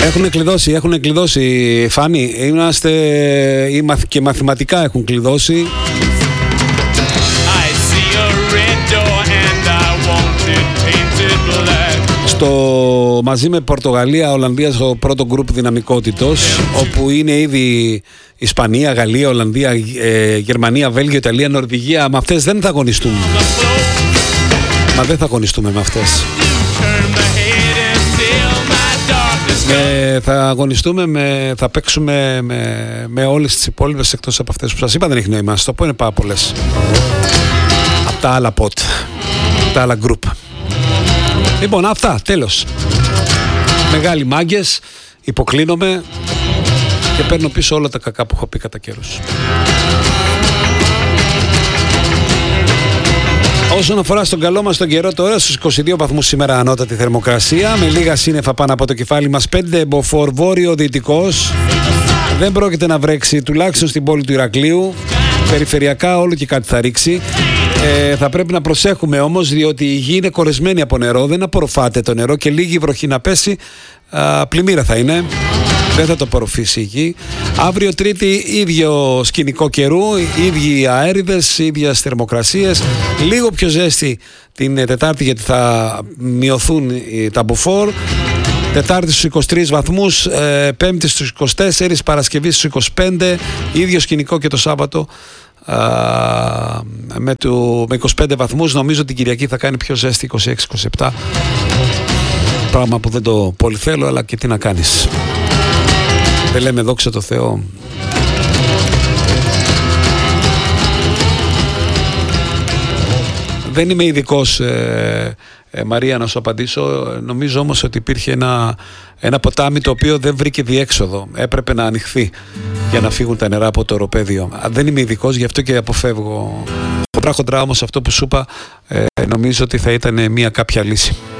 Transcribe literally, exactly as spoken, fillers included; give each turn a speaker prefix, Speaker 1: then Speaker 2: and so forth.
Speaker 1: Έχουν κλειδώσει, έχουν κλειδώσει, Φάνη. Είμαστε και μαθηματικά έχουν κλειδώσει. Στο, μαζί με Πορτογαλία, Ολλανδία στο πρώτο γκρουπ δυναμικότητος, όπου είναι ήδη Ισπανία, Γαλλία, Ολλανδία, ε, Γερμανία, Βέλγιο, Ιταλία, Νορβηγία. Με αυτές δεν θα αγωνιστούμε. Μα δεν θα αγωνιστούμε με αυτές. Ε, θα αγωνιστούμε, με, θα παίξουμε με, με όλες τις υπόλοιπες εκτός από αυτές που σας είπα. Δεν έχει νόημα. Στο πω είναι πάρα πολλές. Από τα άλλα ποτ, τα άλλα γκρουπ. Λοιπόν, αυτά, τέλος. Μεγάλοι μάγκες, υποκλίνομαι και παίρνω πίσω όλα τα κακά που έχω πει κατά καιρούς. Όσον αφορά στον καλό μας τον καιρό τώρα, στους είκοσι δύο βαθμούς σήμερα ανώτατη θερμοκρασία, με λίγα σύννεφα πάνω από το κεφάλι μας, πέντε μποφόρ βόρειο-δυτικός. Δεν πρόκειται να βρέξει, τουλάχιστον στην πόλη του Ηρακλείου. Περιφερειακά όλο και κάτι θα ρίξει. Ε, θα πρέπει να προσέχουμε όμως, διότι η γη είναι κορεσμένη από νερό, δεν απορροφάται το νερό και λίγη βροχή να πέσει, α, πλημμύρα θα είναι. Δεν θα το απορροφήσει η γη. Αύριο Τρίτη ίδιο σκηνικό καιρού, ίδιοι αέριδες, ίδιες θερμοκρασίες. Λίγο πιο ζέστη την Τετάρτη γιατί θα μειωθούν τα μποφόρ. Τετάρτη στους είκοσι τρεις βαθμούς, ε, Πέμπτη στους είκοσι τέσσερις, Παρασκευή στους είκοσι πέντε, ίδιο σκηνικό και το Σάββατο α, με, το, με είκοσι πέντε βαθμούς. Νομίζω την Κυριακή θα κάνει πιο ζέστη, είκοσι έξι είκοσι επτά. Πράγμα που δεν το πολύ θέλω, αλλά και τι να κάνεις. Δεν λέμε δόξα τω Θεώ. Δεν είμαι ειδικός, ε, ε, Μαρία, να σου απαντήσω. Νομίζω όμως ότι υπήρχε ένα, ένα ποτάμι το οποίο δεν βρήκε διέξοδο. Έπρεπε να ανοιχθεί για να φύγουν τα νερά από το οροπέδιο. Δεν είμαι ειδικός, γι' αυτό και αποφεύγω. Χοντρά χοντρά όμως αυτό που σου είπα, ε, νομίζω ότι θα ήταν μια κάποια λύση.